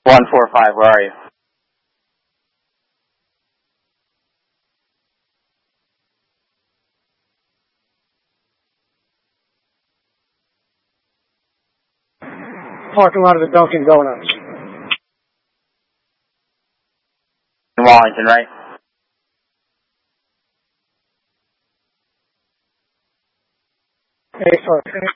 145, where are you? Parking lot of the Dunkin' Donuts. In Wallington, right? A for